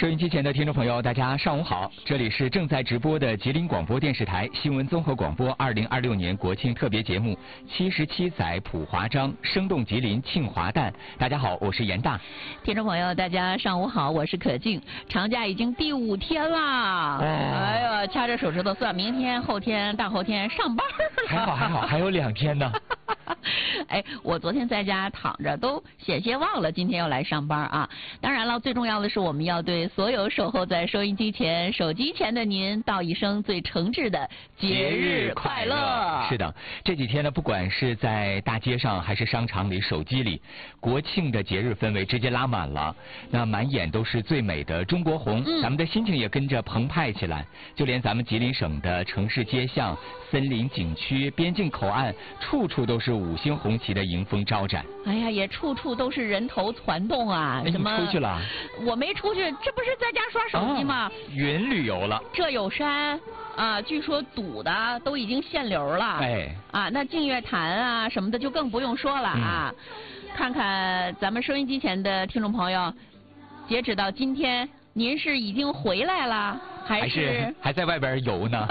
收音机前的听众朋友，大家上午好，这里是正在直播的吉林广播电视台新闻综合广播2026年国庆特别节目77载普华章，生动吉林庆华诞。大家好，我是严大。 听众朋友，大家上午好，我是可静。长假已经第5天啦，哎呀，掐着手指头算，明天、后天、大后天上班。 还好，还有2天呢。 哎，我昨天在家躺着，都险些忘了今天要来上班啊。当然了，最重要的是我们要对所有守候在收音机前、手机前的您道一声最诚挚的节日快乐。 是的，这几天呢，不管是在大街上还是商场里、手机里，国庆的节日氛围直接拉满了。那满眼都是最美的中国红，咱们的心情也跟着澎湃起来。就连咱们吉林省的城市街巷、森林景区、边境口岸，处处都是5星红旗的迎风招展。 哎呀，也处处都是人头攒动啊！ 你出去了？ 我没出去，这不是在家刷手机吗？ 云旅游了。 这有山啊，据说堵的都已经限流了。 哎， 啊，那净月潭啊什么的就更不用说了啊。看看咱们收音机前的听众朋友，截止到今天，您是已经回来了？还在外边游呢？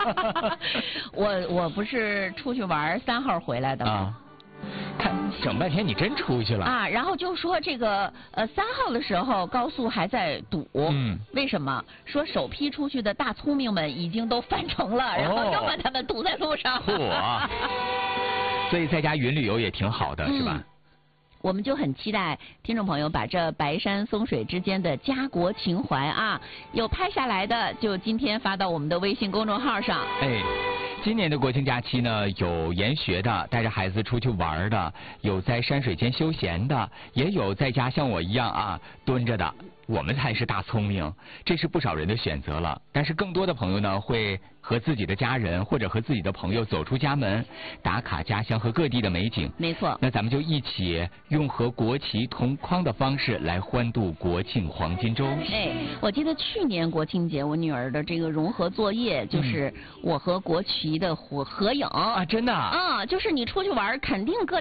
我不是出去玩3号回来的吗？ 啊，看整半天你真出去了啊！然后就说这个3号的时候高速还在堵，为什么？说首批出去的大聪明们已经都返程了，然后要把他们堵在路上。 所以在家云旅游也挺好的，是吧？ 我们就很期待听众朋友把这白山松水之间的家国情怀啊，有拍下来的就今天发到我们的微信公众号上。 哎，今年的国庆假期呢，有研学的，带着孩子出去玩的，有在山水间休闲的，也有在家像我一样啊蹲着的。我们才是大聪明，这是不少人的选择了。但是更多的朋友呢，会和自己的家人或者和自己的朋友走出家门，打卡家乡和各地的美景。 没错。 那咱们就一起用和国旗同框的方式来欢度国庆黄金周。 哎，我记得去年国庆节，我女儿的这个融合作业就是我和国旗的合影啊， 真的啊， 就是你出去玩肯定各